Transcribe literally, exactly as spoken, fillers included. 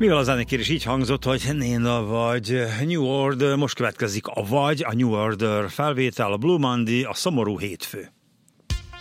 Mivel a zenekérés így hangzott, hogy Néna vagy New Order, most következik a vagy, a New Order felvétel, a Blue Monday, a Szomorú hétfő.